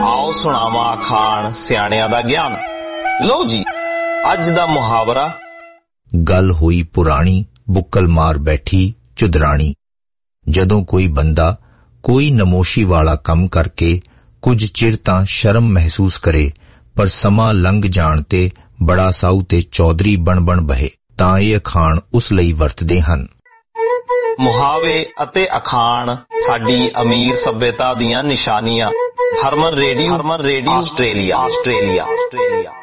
आओ सुणावा अखाण सियाणियां दा ज्ञान। लो जी अज दा मुहावरा। गल होई पुरानी बुक्कल मार बैठी चुदरानी। जदों कोई बंदा कोई नमोशी वाला कम करके कुछ चिर तां शर्म महसूस करे, पर समा लंघ जाण ते बड़ा साहू ते चौधरी बन बन बहे, तां ये अखाण उस लई वरतदे हन। मुहावे अते अखाण साडी अमीर सभ्यता दियां निशानियां। Harman radio Australia.